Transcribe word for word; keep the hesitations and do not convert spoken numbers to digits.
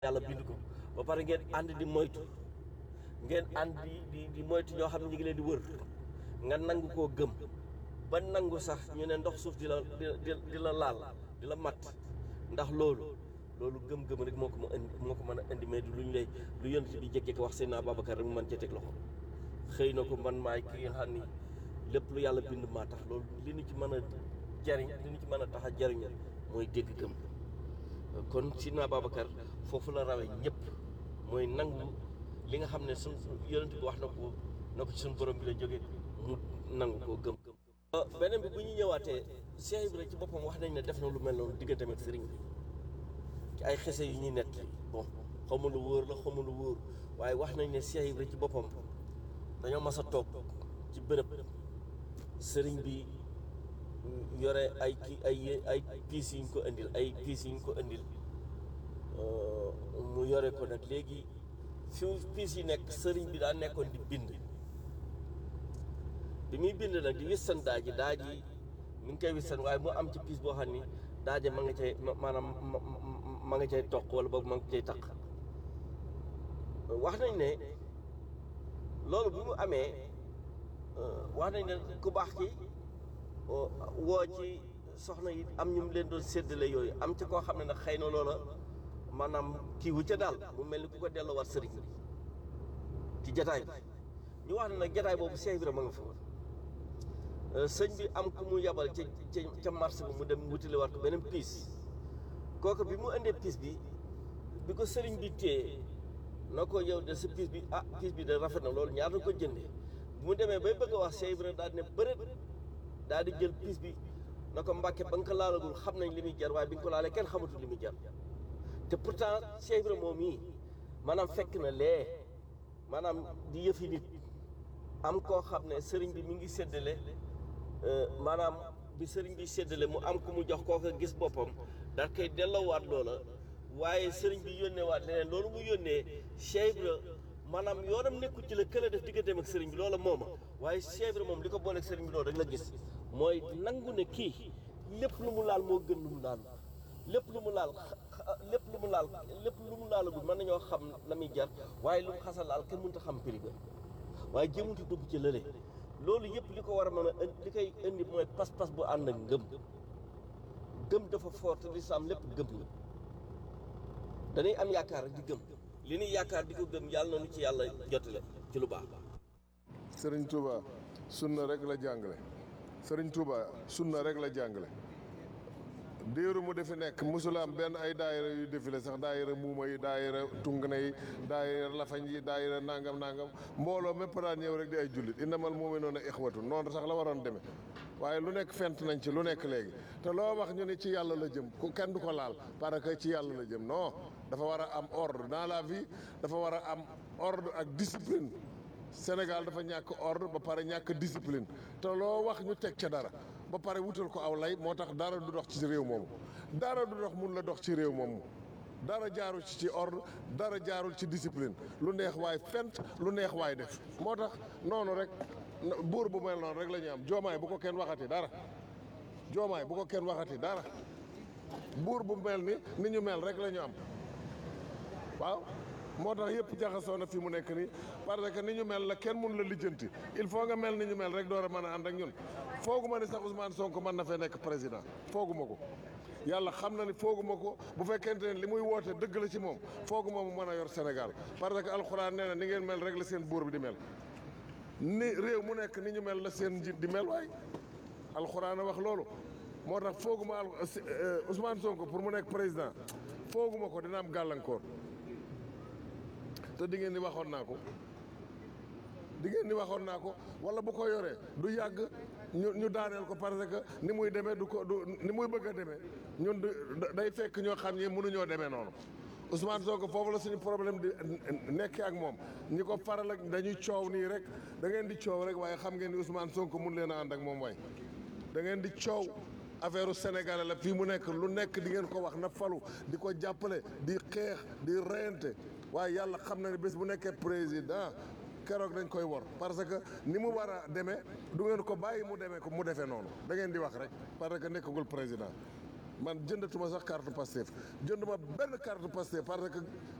yàlla bind ko ba pare ngeen ànd di moytu ngeen ànd di di di moytu ñoo xam ne ñu ngi leen di wër nga nangu koo gëm ba nangu sax ñu ne ndox suuf di la di di la laal di la matt ndax loolu loolu gëm-gëm rek moo ko ma indi moo ko mën a indi mais du lu ñu lay lu yonent bi jékki-jékki wax Seydina Babacar rek mu mën cee teg loxo xëy na ko man maay ki nga xam ni lépp lu yàlla bind maa tax loolu li ñu ci mën a jariñ li ñu ci mën a tax a jariñ mooy dégg gëm kon Seydina Babacar foofu la rawee ñëpp mooy nangu li nga xam ne suñ yonent bi wax na ko na ko ci suñu borom bi la jóge mu nangu koo gëm beneen bi bu ñu ñëwaatee Cheikh Ibra ci boppam wax nañ ne def na lu mel noonu diggante ak sëriñ bi ci ay xese yu ñuy nett bon xamu lu wóor la xamu lu wóor waaye wax nañ ne Cheikh Ibra ci boppam dañoo mas a toog ci bërëb sëriñ bi yore ay ki ay ay piis yi ñu ko indil ay piis yi ñu ko indil mu yore ko nag léegi fi piis yi nekk sëriñ bi daa nekkoon di bind bi muy bind nag di wissan daa ji daa ji mi ngi koy wissan waaye mu am ci piis boo xam ni daaje ma nga cay maanaam ma nga cay toq wala boobu ma nga cay taq wax nañ ne loolu bi mu amee wax nañ ne ku baax ki woo ci soxna yi am ñu leen doon séddale yooyu am ci koo xam ne nag xëy na loola maanaam kii wu ca daal mu mel ni ku ko delloo war sëriñ bi ci jataay bi ñu wax ne nag jataay boobu Cheikh Ibra ma nga fa woon sëñ bi am ku mu yabal ca ca ca marché bi mu dem wutale war ko beneen piis kooku bi mu indee piis bi bi ko sëriñ bi téye na ko yow de sa piis bi ah piis bi de rafet na loolu ñaar na ko jëndee bu mu demee bay bëgg a wax Cheikh Ibra daal di ne bëreet daal di jël piis bi na ko mbàkke ba nga ko laalagul xam nañ li muy jar waaye bi nga ko laalee kenn xamatul li muy jar te pourtant Cheikh Ibra moom mii maanaam fekk na lee maanaam di yëfi nit am koo xam ne sëriñ bi mi ngi séddale maanaam bi sëriñ bi séddale mu am ku mu jox kooka gis boppam daal koy delloowaat loola waaye sëriñ bi yónnee waat leneen loolu mu yónnee Cheikh Ibra maanaam yoonam nekkul ci la kële def digganteem ak sëriñ bi loola mooma waaye Cheikh Ibra moom li ko booleeg sëriñ bi loolu rek la gis mooy nangu ne kii lépp lu mu laal moo gën lu mu laal lépp lu mu laal lépp lu mu laal lépp lu mu laalagul mën nañoo xam la muy jar waaye lu mu xasa laal kenn mënut a xam prix ba waaye jëmuti dugg ci lële loolu yëpp li ko war a mën a li koy indi mooy pas-pas bu ànd ak ngëm gëm dafa fort te lislaam lépp gëm la dañuy am yaakaar di gëm li ñuy yaakaar di ko gëm yàlla na nu ci yàlla jotale ci lu baax. Sëriñ Touba sunna rek la jàngale Sëriñ Touba sunna rek la jàngale diiru mu defi nekk musula am benn ay daayira yu défilé sax daayira muuma yi daayira tungna yi daayira lafañ yi daayira nangam nangam mbooloo mépp daan ñëw rek di ay jullit innamal mu'minuuna ixwatun noonu sax la waroon demee waaye lu nekk fent nañ ci lu nekk léegi te loo wax ñu ne ci yàlla la jëm ku kenn du ko laal parce que ci yàlla la jëm non dafa war a am ordre dans la vie dafa war a am ordre ak discipline Sénégal dafa ñàkk ordre ba pare ñàkk discipline te loo wax ñu teg ca dara ba pare wutal ko aw lay moo tax dara du dox ci réew moomu dara du dox mun la dox ci réew moomu dara jaarul ci ci ordre dara jaarul ci discipline lu neex waay fent lu neex waay def moo tax noonu rek buur bu mel noonu rek la ñu am joomaay bu ko kenn waxati dara joomaay bu ko kenn waxati dara buur bu mel ni ni ñu mel rek la ñu am waaw moo tax yëpp jaxasoo na fi mu nekk nii parce que ni ñu mel la kenn mun la lijjanti il faut nga mel ni ñu mel rek door a mën a ànd ak ñun fooguma ni sax Ousmane Sonko mën na fee nekk président fooguma ko yàlla xam na ni fooguma ko bu fekkente ne li muy woote dëgg la ci moom fooguma mu mën a yor Sénégal parce que alxuraan nee na ni ngeen mel rek la seen buur bi di mel ni réew mu nekk ni ñu mel la seen njiit di mel waaye alxuraan a wax loolu moo tax fooguma al Ousmane Sonko pour mu nekk président fooguma ko dina am gàllankoor te di ngeen ni waxoon naa ko di ngeen ni waxoon naa ko wala bu ko yoree du yàgg ñu ñu daaneel ko parce que ni muy demee du ko du ni muy bëgg a demee ñun du day fekk ñoo xam ne mënuñoo demee noonu Ousmane Sonko foofu la suñu problème di nekkee ak moom ñi ko faral ak dañuy coow nii rek da ngeen di coow rek waaye xam ngeen ni Ousmane Sonko mun leen a ànd ak moom waay da ngeen di coow affaire sénégalais la fii mu nekk lu nekk di ngeen ko wax na falu di ko jàppale di xeex di reyante waaye yàlla xam na ne bés bu nekkee président keroog dañ koy wor parce que ni mu war a demee du ngeen ko bàyyi mu demee ko mu defee noonu da ngeen di wax rek parce que nekkagul président man jëndatuma sax carte Pastef jënduma benn carte Pastef parce que